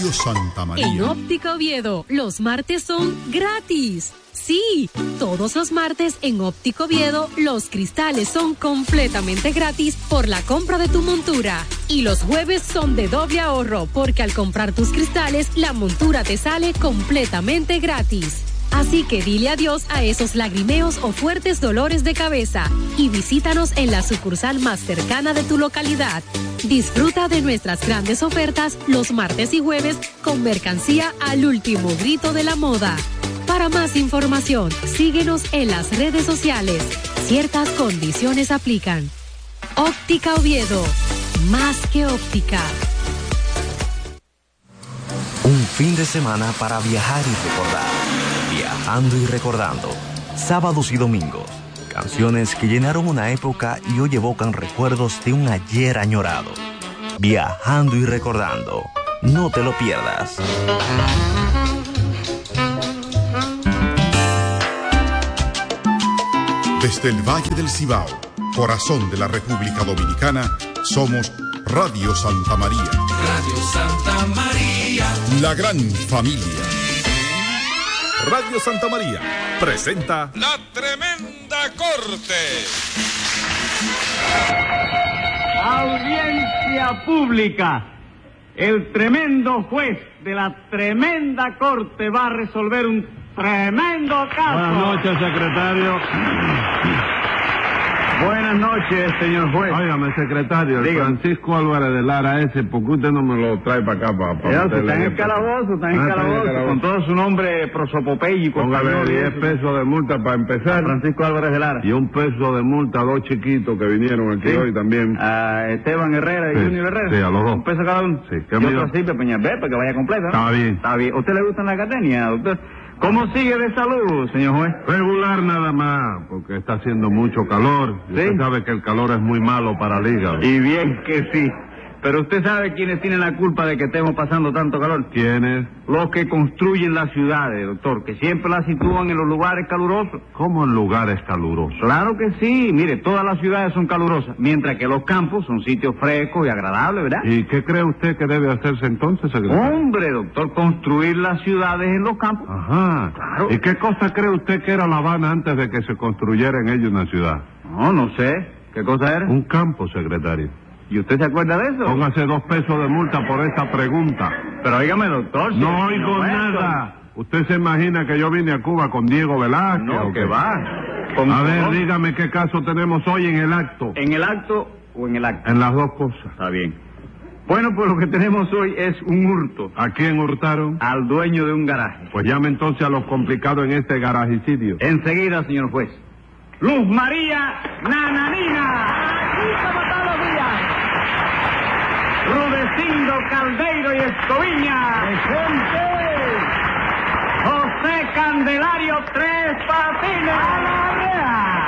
Santa María. En Óptica Oviedo, los martes son gratis. Sí, todos los martes en Óptica Oviedo, los cristales son completamente gratis por la compra de tu montura. Y los jueves son de doble ahorro, porque al comprar tus cristales, la montura te sale completamente gratis. Así que dile adiós a esos lagrimeos o fuertes dolores de cabeza y visítanos en la sucursal más cercana de tu localidad. Disfruta de nuestras grandes ofertas los martes y jueves con mercancía al último grito de la moda. Para más información, síguenos en las redes sociales. Ciertas condiciones aplican. Óptica Oviedo, más que óptica. Un fin de semana para viajar y recordar. Viajando y recordando. Sábados y domingos. Canciones que llenaron una época y hoy evocan recuerdos de un ayer añorado. Viajando y recordando. No te lo pierdas. Desde el Valle del Cibao, corazón de la República Dominicana, somos Radio Santa María. Radio Santa María. La gran familia. Radio Santa María presenta La Tremenda Corte. Audiencia pública. El tremendo juez de la tremenda corte va a resolver un tremendo caso. Buenas noches, secretario. Buenas noches, señor juez. Óigame, secretario, el Francisco Álvarez de Lara ese, ¿por qué usted no me lo trae para acá? Está en el calabozo, con todo su nombre prosopopéyico. Póngale 10 pesos de multa para empezar. Francisco Álvarez de Lara. Y 1 peso de multa a 2 chiquitos que vinieron aquí hoy también. A Esteban Herrera y Junior Herrera. Sí, a los dos. 1 peso cada uno. Sí. Y otro así, Peñalver, para que vaya completa. Está bien. Está bien. ¿Usted le gusta la academia, doctor? ¿Cómo sigue de salud, señor juez? Regular nada más, porque está haciendo mucho calor. Y usted sabe que el calor es muy malo para el hígado. Y bien que sí. Pero usted sabe quiénes tienen la culpa de que estemos pasando tanto calor. ¿Quiénes? Los que construyen las ciudades, doctor, que siempre las sitúan en los lugares calurosos. ¿Cómo en lugares calurosos? Claro que sí. Mire, todas las ciudades son calurosas, mientras que los campos son sitios frescos y agradables, ¿verdad? ¿Y qué cree usted que debe hacerse entonces, secretario? Hombre, doctor, construir las ciudades en los campos. Ajá. Claro. ¿Y qué cosa cree usted que era La Habana antes de que se construyera en ella una ciudad? No sé. ¿Qué cosa era? Un campo, secretario. ¿Y usted se acuerda de eso? Póngase 2 pesos de multa por esa pregunta. Pero dígame, doctor. No oigo nada. ¿Usted se imagina que yo vine a Cuba con Diego Velázquez? No, que va. A ver, dígame qué caso tenemos hoy en el acto. ¿En el acto o en el acto? En las dos cosas. Está bien. Bueno, pues lo que tenemos hoy es un hurto. ¿A quién hurtaron? Al dueño de un garaje. Pues llame entonces a los complicados en este garajicidio. Enseguida, señor juez. Luz María Nananina. Aquí como todos los días. Rudecindo Caldeiro y Escoviña. ¡Presente! José Candelario Tres Patines. ¡A la rea!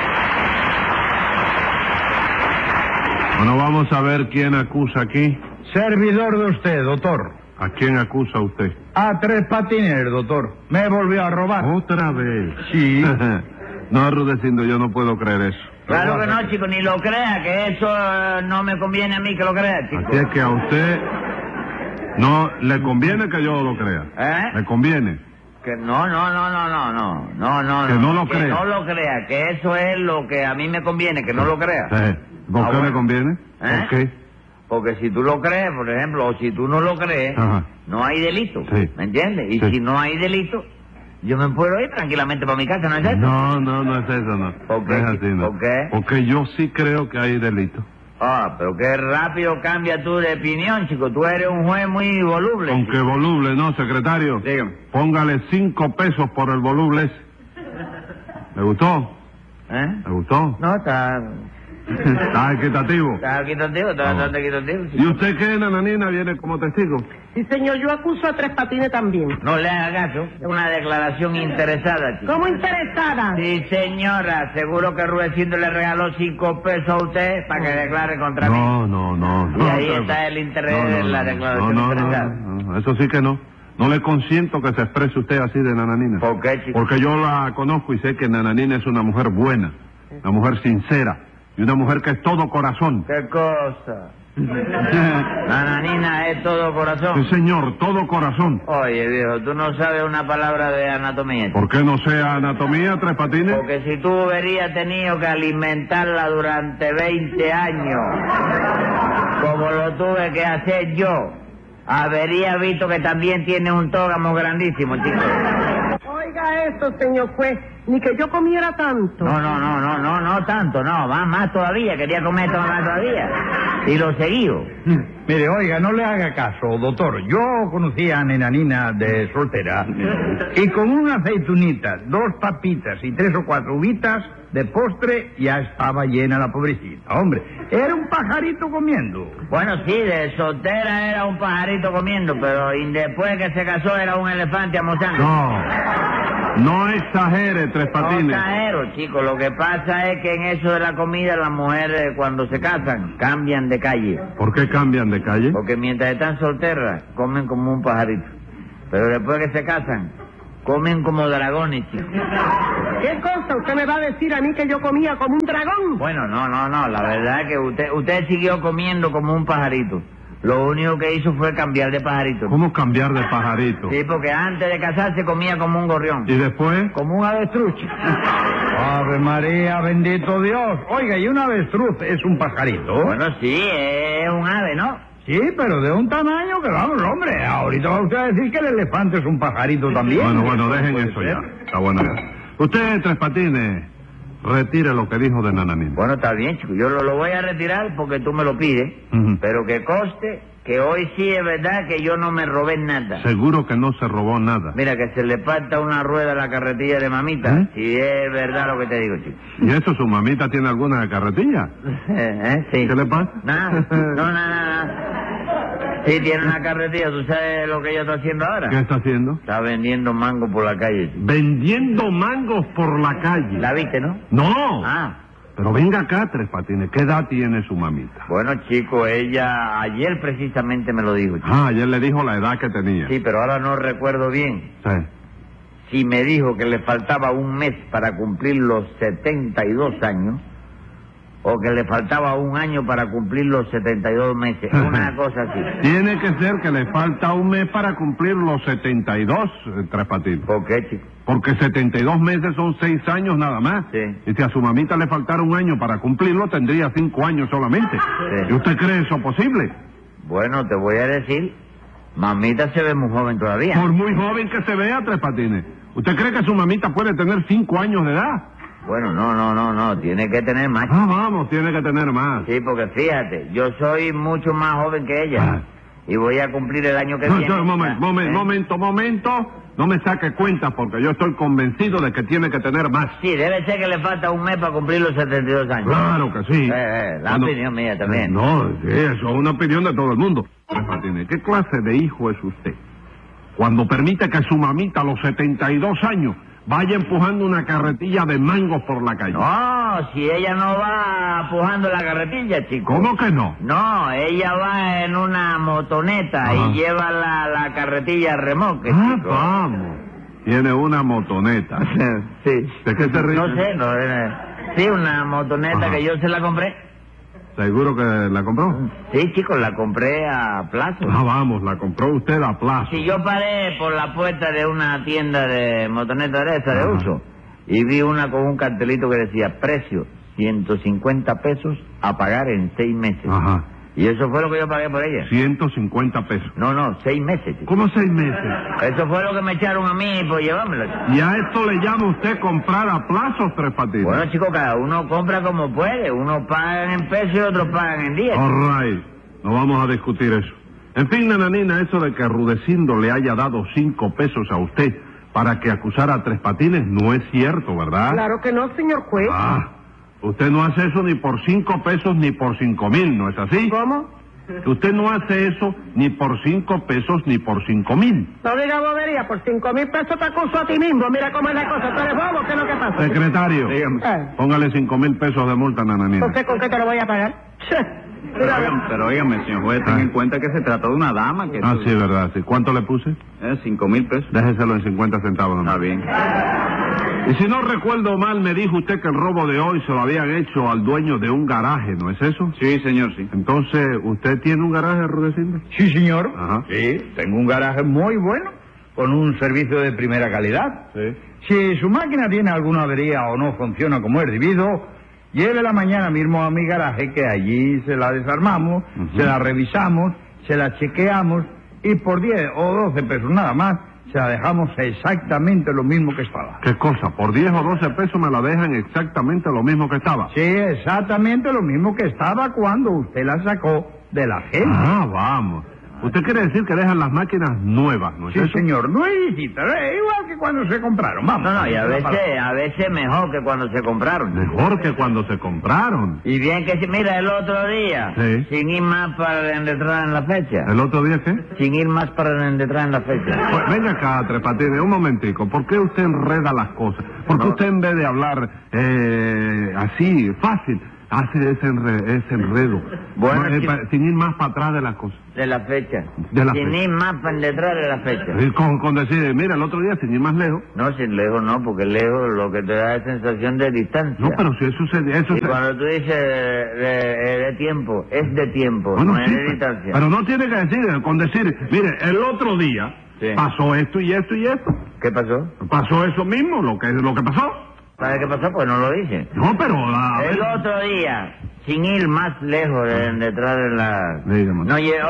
Bueno, vamos a ver quién acusa aquí. Servidor de usted, doctor. ¿A quién acusa usted? A Tres Patines, doctor. Me volvió a robar. ¿Otra vez? Sí. No, Rudecindo, yo no puedo creer eso. Claro que no, chico, ni lo crea, que eso no me conviene a mí que lo crea, chico. Así es que a usted no le conviene que yo lo crea. ¿Eh? ¿Le conviene? Que no. Que no lo crea. Que no lo crea, que eso es lo que a mí me conviene, que no lo crea. Sí. ¿Por qué bueno. le conviene? ¿Eh? ¿Por qué? Porque si tú lo crees, por ejemplo, o si tú no lo crees, Ajá. no hay delito. Sí. ¿Me entiendes? Y Sí. si no hay delito, yo me puedo ir tranquilamente para mi casa, ¿no es eso? No es eso, no. ¿Por qué? No es así, no. ¿Por qué? Porque yo sí creo que hay delito. Ah, pero qué rápido cambia tú de opinión, chico. Tú eres un juez muy voluble. Aunque voluble, ¿no, secretario? Dígame. Póngale 5 pesos por el voluble ese. ¿Le gustó? ¿Eh? ¿Le gustó? No, está Está equitativo. Está equitativo, está bastante equitativo. ¿Y usted qué, Nananina, viene como testigo? Sí, señor, yo acuso a Tres Patines también. No le haga caso. Es una declaración interesada, chico. ¿Cómo interesada? Sí, señora. Seguro que Rudecindo le regaló 5 pesos a usted para que declare contra mí. No. Y ahí está el interés de la declaración interesada. No, eso sí que no. No le consiento que se exprese usted así de Nananina. ¿Por qué, chico? Porque yo la conozco y sé que Nananina es una mujer buena, una mujer sincera. Y una mujer que es todo corazón. ¿Qué cosa? Nananina es todo corazón. Sí, señor, todo corazón. Oye, viejo, tú no sabes una palabra de anatomía. ¿Por qué no sea anatomía, Tres Patines? Porque si tú hubieras tenido que alimentarla durante 20 años, como lo tuve que hacer yo, habría visto que también tiene un tógamo grandísimo, chico. Oiga esto, señor juez, ni que yo comiera tanto. No tanto, no, más todavía, quería comer más todavía. Y lo seguido. Mire, oiga, no le haga caso, doctor. Yo conocí a Nananina de soltera y con una aceitunita, 2 papitas y 3 o 4 uvitas de postre ya estaba llena la pobrecita. Hombre, era un pajarito comiendo. Bueno, sí, de soltera era un pajarito comiendo, pero después que se casó era un elefante almorzando. No exagere, Tres Patines. No exagero, chico. Lo que pasa es que en eso de la comida las mujeres cuando se casan cambian de calle. ¿Por qué cambian de calle? Porque mientras están solteras comen como un pajarito. Pero después que se casan comen como dragones, chico. ¿Qué cosa? ¿Usted me va a decir a mí que yo comía como un dragón? Bueno, no. La verdad es que usted siguió comiendo como un pajarito. Lo único que hizo fue cambiar de pajarito. ¿Cómo cambiar de pajarito? Sí, porque antes de casarse comía como un gorrión. ¿Y después? Como un avestruz. Ave María, bendito Dios. Oiga, ¿y un avestruz es un pajarito? Bueno, sí, es un ave, ¿no? Sí, pero de un tamaño que vamos, hombre. Ahorita va usted a decir que el elefante es un pajarito también. Bueno, dejen eso ya. Está bueno ya. Usted, Tres Patines, retire lo que dijo de Nananina. Bueno, está bien, chico. Yo lo voy a retirar porque tú me lo pides. Pero que conste que hoy sí es verdad que yo no me robé nada. Seguro que no se robó nada. Mira, que se le falta una rueda a la carretilla de mamita. Si es verdad lo que te digo, chico. ¿Y eso, su mamita tiene alguna carretilla? Sí. ¿Qué le pasa? Nada. Sí, tiene una carretilla. ¿Tú sabes lo que ella está haciendo ahora? ¿Qué está haciendo? Está vendiendo mango por la calle, chico. ¿Vendiendo mangos por la calle? ¿La viste, no? No. Ah. Pero venga acá, Tres Patines, ¿qué edad tiene su mamita? Bueno, chico, ella ayer precisamente me lo dijo, chico. Ayer le dijo la edad que tenía. Sí, pero ahora no recuerdo bien. Sí. Si me dijo que le faltaba un mes para cumplir los 72 años, o que le faltaba un año para cumplir los 72 meses. Una cosa así. Tiene que ser que le falta un mes para cumplir los 72, Tres Patines. ¿Por qué, chico? Porque 72 meses son 6 años nada más. Sí. Y si a su mamita le faltara un año para cumplirlo, tendría 5 años solamente. Sí. ¿Y usted cree eso posible? Bueno, te voy a decir, mamita se ve muy joven todavía. Por muy joven que se vea, Tres Patines. ¿Usted cree que su mamita puede tener 5 años de edad? Bueno, no, tiene que tener más. Ah, vamos, tiene que tener más. Sí, porque fíjate, yo soy mucho más joven que ella. Y voy a cumplir el año que viene. Momento. No me saque cuentas porque yo estoy convencido de que tiene que tener más. Sí, debe ser que le falta un mes para cumplir los 72 años. Claro que sí. La opinión mía también. No, sí, eso es una opinión de todo el mundo. ¿Qué clase de hijo es usted? Cuando permite que su mamita a los 72 años vaya empujando una carretilla de mangos por la calle. No, si ella no va empujando la carretilla, chico. ¿Cómo que no? No, ella va en una motoneta y lleva la carretilla a remolque, chico. Vamos. Tiene una motoneta. Sí. ¿De qué se ríe? No sé, sí, una motoneta que yo se la compré. ¿Seguro que la compró? Sí, chicos, la compré a plazo. Ah, vamos, la compró usted a plazo. Sí, yo paré por la puerta de una tienda de motoneta de esa, de uso, y vi una con un cartelito que decía, precio, 150 pesos a pagar en 6 meses. Ajá. Y eso fue lo que yo pagué por ella. 150 pesos. No, 6 meses. Chico. ¿Cómo 6 meses? Eso fue lo que me echaron a mí por llevármelo. ¿Y a esto le llama usted comprar a plazos, Tres Patines? Bueno, chicos, cada uno compra como puede. Unos pagan en pesos y otros pagan en días. All right. No vamos a discutir eso. En fin, Nananina, eso de que Rudecindo le haya dado 5 pesos a usted para que acusara a Tres Patines no es cierto, ¿verdad? Claro que no, señor juez. Usted no hace eso ni por 5 pesos ni por 5,000, ¿no es así? ¿Cómo? Usted no hace eso ni por 5 pesos ni por 5,000. No diga bobería, por 5,000 pesos te acuso a ti mismo. Mira cómo es la cosa. ¿Tú eres bobo? ¿Qué es lo que pasa? Secretario, póngale 5,000 pesos de multa a Nananina. ¿Usted con qué te lo voy a pagar? Pero óigame, señor juez, ten en cuenta que se trató de una dama que... Sí, verdad, sí. ¿Cuánto le puse? 5,000 pesos. Déjeselo en 50 centavos nomás. Está bien. Y si no recuerdo mal, me dijo usted que el robo de hoy se lo habían hecho al dueño de un garaje, ¿no es eso? Sí, señor, sí. Entonces, ¿usted tiene un garaje, Rudecindo? Sí, señor. Ajá. Sí, tengo un garaje muy bueno, con un servicio de primera calidad. Sí. Si su máquina tiene alguna avería o no funciona como es debido, llévela mañana mismo a mi garaje, que allí se la desarmamos, se la revisamos, se la chequeamos, y por 10 o 12 pesos nada más, se la dejamos exactamente lo mismo que estaba. ¿Qué cosa? ¿Por 10 o 12 pesos me la dejan exactamente lo mismo que estaba? Sí, exactamente lo mismo que estaba cuando usted la sacó de la gente. Ah, vamos. Usted quiere decir que dejan las máquinas nuevas, ¿no es Sí, eso? señor, nuevecitas, igual que cuando se compraron, vamos. No, y a veces mejor que cuando se compraron. Mejor que cuando se compraron. Y bien que, mira, el otro día, Sí. sin ir más para detrás en la fecha. ¿El otro día qué? Sin ir más para detrás en la fecha. Pues venga acá, Tres Patines, un momentico. ¿Por qué usted enreda las cosas? ¿Por qué usted en vez de hablar así, fácil, hace ese enredo? Bueno, sin ir más para atrás de las cosas. De la fecha. De la sin fecha. ir más para detrás de la fecha. Y con decir, mira, el otro día sin ir más lejos. No, sin lejos no, porque lejos lo que te da es sensación de distancia. No, pero si eso se... Y cuando tú dices de tiempo, es de tiempo, Bueno, no sí, es de distancia. pero no tiene que decir, con decir, mire, el otro día Sí. pasó esto y esto y esto. ¿Qué pasó? Pasó eso mismo, lo que pasó. ¿Sabes qué pasó? Pues no lo dice. No, pero... El otro día, sin ir más lejos detrás de la... Dígame.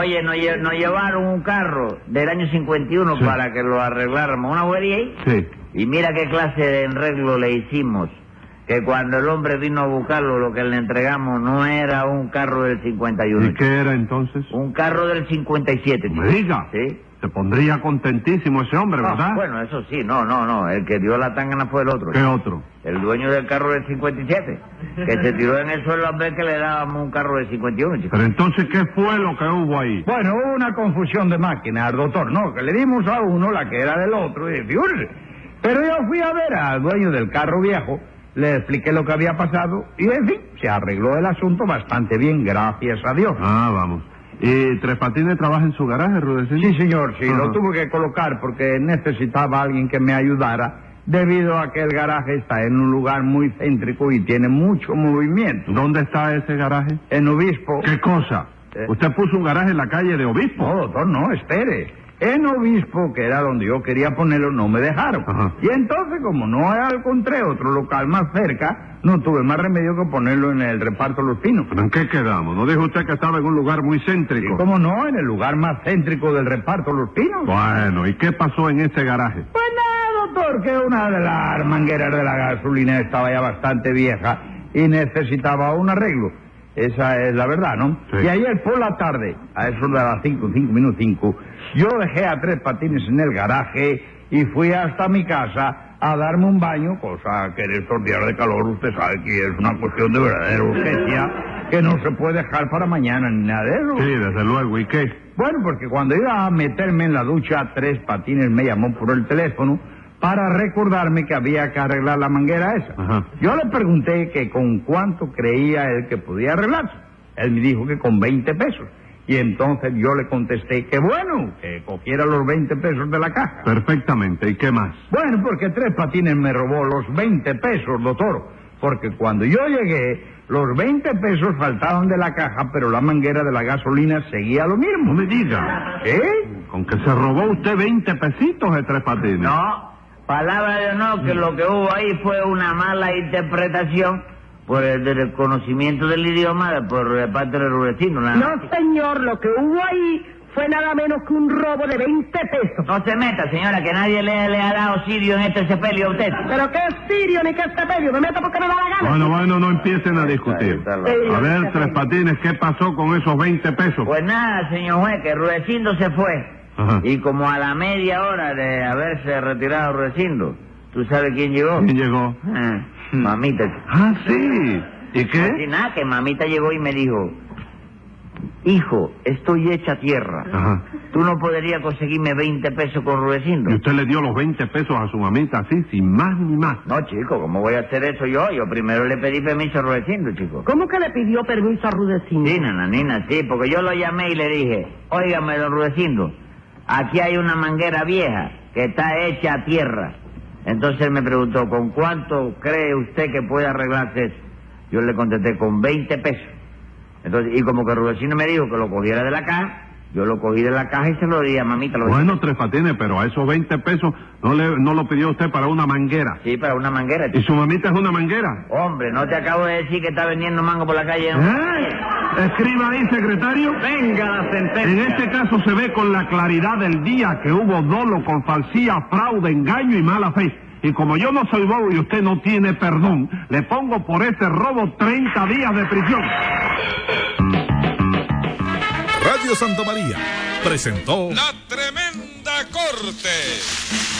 Nos llevaron un carro del año 51 Sí. para que lo arregláramos. Una avería ahí. Sí. Y mira qué clase de arreglo le hicimos. Que cuando el hombre vino a buscarlo, lo que le entregamos no era un carro del 51. ¿Y qué era entonces? Un carro del 57. Me diga. Sí. Se pondría contentísimo ese hombre, ¿verdad? Ah, bueno, eso sí, no. El que dio la tangana fue el otro. ¿Qué otro? El dueño del carro del 57. Que se tiró en el suelo a ver que le dábamos un carro del 51, chico. Pero entonces, ¿qué fue lo que hubo ahí? Bueno, hubo una confusión de máquinas, doctor, no, que le dimos a uno la que era del otro, y fíjese. Pero yo fui a ver al dueño del carro viejo, le expliqué lo que había pasado, y en fin, se arregló el asunto bastante bien, gracias a Dios. Ah, vamos. ¿Y Tres Patines trabaja en su garaje, Rudecindo? Sí, señor, sí, Ajá. lo tuve que colocar porque necesitaba a alguien que me ayudara, debido a que el garaje está en un lugar muy céntrico y tiene mucho movimiento. ¿Dónde está ese garaje? En Obispo. ¿Qué cosa? ¿Usted puso un garaje en la calle de Obispo? No, doctor, no, espere. En Obispo, que era donde yo quería ponerlo, no me dejaron. Ajá. Y entonces, como no encontré otro local más cerca, no tuve más remedio que ponerlo en el Reparto Los Pinos. ¿Pero en qué quedamos? ¿No dijo usted que estaba en un lugar muy céntrico? ¿Y cómo no? En el lugar más céntrico del Reparto Los Pinos. Bueno, ¿y qué pasó en ese garaje? Pues nada, doctor, que una de las mangueras de la gasolina estaba ya bastante vieja y necesitaba un arreglo. Esa es la verdad, ¿no? Sí. Y ayer por la tarde, a eso de las 5:05, yo dejé a Tres Patines en el garaje y fui hasta mi casa a darme un baño, cosa que en estos días de calor usted sabe que es una cuestión de verdadera urgencia, que no se puede dejar para mañana ni nada de eso. Sí, desde luego. ¿Y qué? Bueno, porque cuando iba a meterme en la ducha, Tres Patines me llamó por el teléfono para recordarme que había que arreglar la manguera esa. Ajá. Yo le pregunté que con cuánto creía él que podía arreglarse. Él me dijo que con 20 pesos. Y entonces yo le contesté que bueno, que cogiera los 20 pesos de la caja. Perfectamente. ¿Y qué más? Bueno, porque Tres Patines me robó los 20 pesos, doctor. Porque cuando yo llegué, los 20 pesos faltaban de la caja, pero la manguera de la gasolina seguía lo mismo. No me diga. Con que se robó usted 20 pesitos de Tres Patines. No, palabra de honor que lo que hubo ahí fue una mala interpretación por el desconocimiento del idioma por parte del Rudecindo. No, señor, lo que hubo ahí fue nada menos que un robo de 20 pesos. No se meta, señora, que nadie le ha dado sirio en este sepelio a usted. ¿Pero qué sirio ni qué sepelio? Me meto porque me da la gana. Bueno, no empiecen a discutir. A ver, Tres Patines, ¿qué pasó con esos 20 pesos? Pues nada, señor juez, que Rudecindo se fue. Ajá. Y como a la media hora de haberse retirado Rudecindo, ¿tú sabes quién llegó? ¿Quién llegó? Mamita. Ah, sí. ¿Y qué? Así nada, que mamita llegó y me dijo, hijo, estoy hecha tierra. Ajá. ¿Tú no podrías conseguirme 20 pesos con Rudecindo? ¿Y usted le dio los 20 pesos a su mamita así, sin más ni más? No, chico, ¿cómo voy a hacer eso yo? Yo primero le pedí permiso a Rudecindo, chico. ¿Cómo que le pidió permiso a Rudecindo? Sí, nananina, sí, porque yo lo llamé y le dije, óigame, don Rudecindo, aquí hay una manguera vieja que está hecha a tierra. Entonces él me preguntó, ¿con cuánto cree usted que puede arreglarse eso? Yo le contesté, con 20 pesos. Entonces, y como que Rudecindo me dijo que lo cogiera de la caja, yo lo cogí de la caja y se lo di a mamita. Bueno, Tres Patines, pero a esos 20 pesos no lo pidió usted para una manguera. Sí, para una manguera. ¿Y su mamita es una manguera? Hombre, ¿no te acabo de decir que está vendiendo mango por la calle? Escriba ahí, secretario. Venga la sentencia. En este caso se ve con la claridad del día que hubo dolo con falsía, fraude, engaño y mala fe. Y como yo no soy bobo y usted no tiene perdón, le pongo por ese robo 30 días de prisión. Radio Santa María presentó La Tremenda Corte.